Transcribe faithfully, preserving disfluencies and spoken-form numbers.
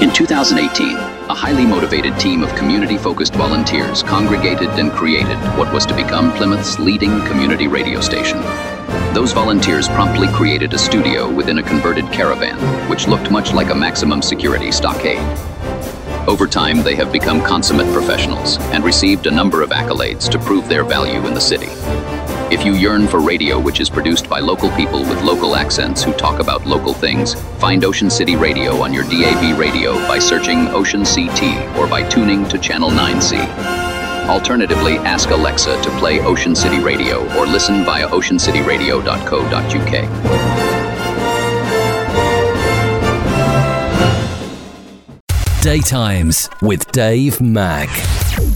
In two thousand eighteen, a highly motivated team of community-focused volunteers congregated and created what was to become Plymouth's leading community radio station. Those volunteers promptly created a studio within a converted caravan, which looked much like a maximum security stockade. Over time, they have become consummate professionals and received a number of accolades to prove their value in the city. If you yearn for radio which is produced by local people with local accents who talk about local things, find Ocean City Radio on your D A B radio by searching Ocean C T or by tuning to Channel nine C. Alternatively, ask Alexa to play Ocean City Radio or listen via ocean city radio dot co dot u k. Daytimes with Dave Mack.